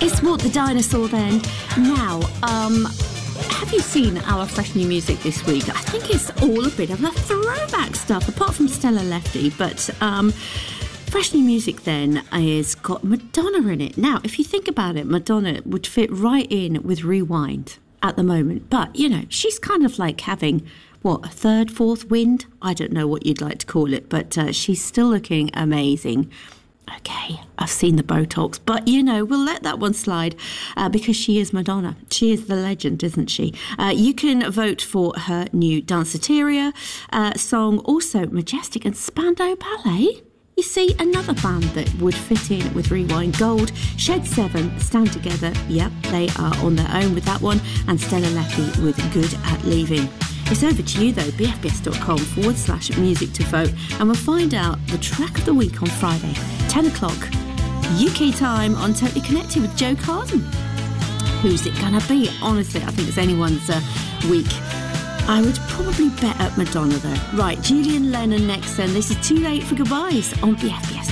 It's Walk the Dinosaur then. Now, have you seen our fresh new music this week? I think it's all a bit of a throwback stuff, apart from Stella Lefty, but fresh new music then is got Madonna in it. Now, if you think about it, Madonna would fit right in with Rewind at the moment, but, you know, she's kind of like having, a third, fourth wind? I don't know what you'd like to call it, but she's still looking amazing. Okay, I've seen the Botox, but, you know, we'll let that one slide because she is Madonna. She is the legend, isn't she? You can vote for her new Danceteria song, also Majestic and Spandau Ballet. You see, another band that would fit in with Rewind: Gold, Shed 7, Stand Together. Yep, they are on their own with that one. And Stella Lefty with Good at Leaving. It's over to you though, bfbs.com/music to vote, and we'll find out the track of the week on Friday, 10 o'clock UK time on Totally Connected with Joe Carden. Who's it gonna be? Honestly, I think it's anyone's week. I would probably bet at Madonna though. Right, Julian Lennon next then. This is Too Late for Goodbyes on BFBS.